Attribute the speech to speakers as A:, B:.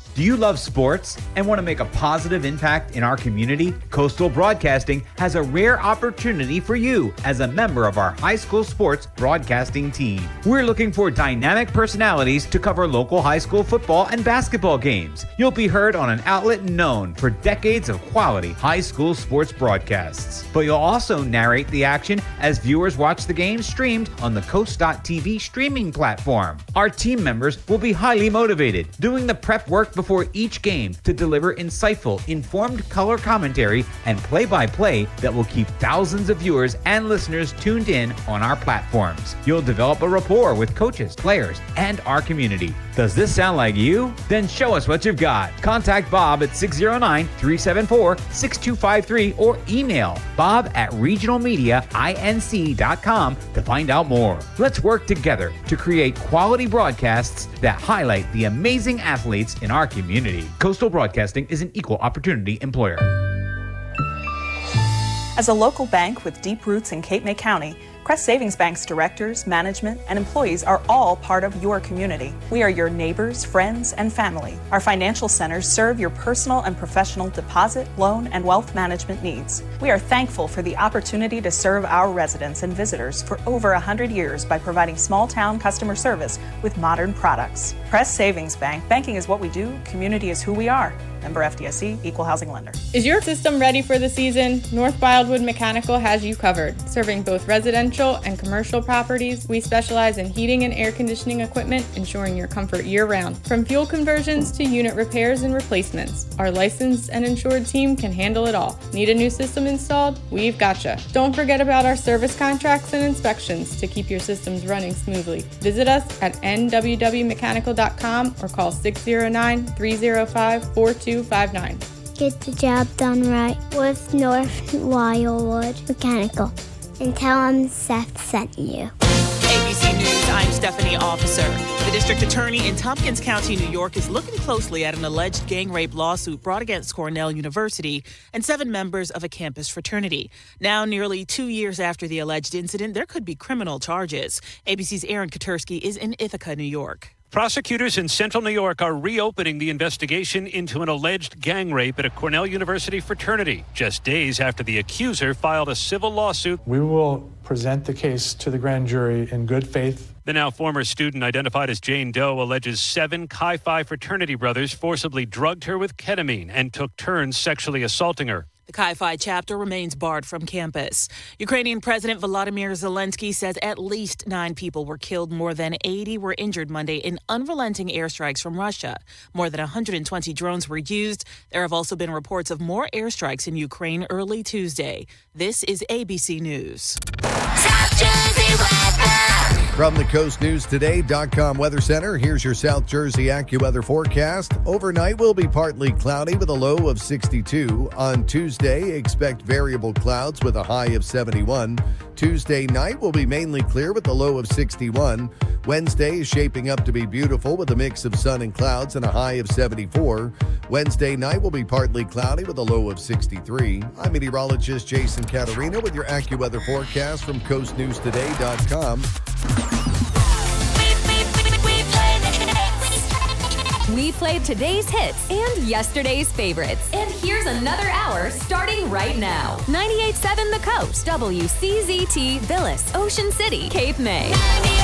A: Do you love sports and want to make a positive impact in our community? Coastal Broadcasting has a rare opportunity for you as a member of our high school sports broadcasting team. We're looking for dynamic personalities to cover local high school football and basketball games. You'll be heard on an outlet known for decades of quality high school sports broadcasts. But you'll also narrate the action as viewers watch the game streamed on the Coast.tv streaming platform. Our team members will be highly motivated, doing the prep work before each game to deliver insightful, informed color commentary and play-by-play that will keep thousands of viewers and listeners tuned in on our platforms. You'll develop a rapport with coaches, players, and our community. Does this sound like you? Then show us what you've got. Contact Bob at 609-374-6253 or email bob@regionalmediainc.com to find out more. Let's work together to create quality broadcasts that highlight the amazing athletes in our community. Coastal Broadcasting is an equal opportunity employer.
B: As a local bank with deep roots in Cape May County, Crest Savings Bank's directors, management, and employees are all part of your community. We are your neighbors, friends, and family. Our financial centers serve your personal and professional deposit, loan, and wealth management needs. We are thankful for the opportunity to serve our residents and visitors for over 100 years by providing small-town customer service with modern products. Crest Savings Bank, banking is what we do, community is who we are. Member FDIC, Equal Housing Lender.
C: Is your system ready for the season? North Wildwood Mechanical has you covered. Serving both residential and commercial properties, we specialize in heating and air conditioning equipment, ensuring your comfort year-round. From fuel conversions to unit repairs and replacements, our licensed and insured team can handle it all. Need a new system installed? We've gotcha. Don't forget about our service contracts and inspections to keep your systems running smoothly. Visit us at nwwmechanical.com or call 609-305-4259.
D: Get the job done right with North Wildwood Mechanical. And tell them Seth sent you.
E: ABC News, I'm Stephanie Officer. The district attorney in Tompkins County, New York, is looking closely at an alleged gang rape lawsuit brought against Cornell University and 7 members of a campus fraternity. Now, nearly 2 years after the alleged incident, there could be criminal charges. ABC's Aaron Katersky is in Ithaca, New York.
F: Prosecutors in central New York are reopening the investigation into an alleged gang rape at a Cornell University fraternity, just days after the accuser filed a civil lawsuit.
G: We will present the case to the grand jury in good faith.
F: The now former student, identified as Jane Doe, alleges 7 Chi Phi fraternity brothers forcibly drugged her with ketamine and took turns sexually assaulting her.
E: The Chi Phi chapter remains barred from campus. Ukrainian President Volodymyr Zelensky says at least 9 people were killed, more than 80 were injured Monday in unrelenting airstrikes from Russia. More than 120 drones were used. There have also been reports of more airstrikes in Ukraine early Tuesday. This is ABC News.
H: South Jersey weather.
I: From the coastnewstoday.com Weather Center, here's your South Jersey AccuWeather forecast. Overnight will be partly cloudy with a low of 62. On Tuesday, expect variable clouds with a high of 71. Tuesday night will be mainly clear with a low of 61. Wednesday is shaping up to be beautiful with a mix of sun and clouds and a high of 74. Wednesday night will be partly cloudy with a low of 63. I'm meteorologist Jason Caterina with your AccuWeather forecast from coastnewstoday.com.
J: We played today's hits and yesterday's favorites. And here's another hour starting right now. 98.7 The Coast, WCZT, Villas, Ocean City, Cape May.